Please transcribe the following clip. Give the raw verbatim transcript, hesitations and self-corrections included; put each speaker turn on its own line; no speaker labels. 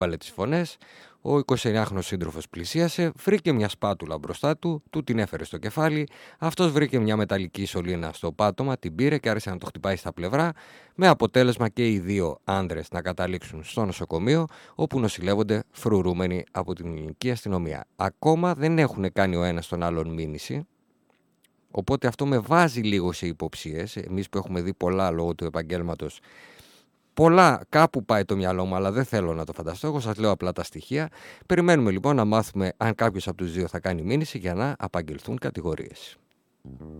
έβαλε τις φωνές. Ο εικοσιεννιάχρονος σύντροφος πλησίασε, βρήκε μια σπάτουλα μπροστά του, του την έφερε στο κεφάλι. Αυτός βρήκε μια μεταλλική σωλήνα στο πάτωμα, την πήρε και άρχισε να το χτυπάει στα πλευρά, με αποτέλεσμα και οι δύο άνδρες να καταλήξουν στο νοσοκομείο, όπου νοσηλεύονται φρουρούμενοι από την ελληνική αστυνομία. Ακόμα δεν έχουν κάνει ο ένας τον άλλον μήνυση, οπότε αυτό με βάζει λίγο σε υποψίες. Εμείς που έχουμε δει πολλά λόγω του επαγγέλματος, πολλά κάπου πάει το μυαλό μου, αλλά δεν θέλω να το φανταστώ. Εγώ σας λέω απλά τα στοιχεία. Περιμένουμε λοιπόν να μάθουμε αν κάποιος από τους δύο θα κάνει μήνυση για να απαγγελθούν κατηγορίες.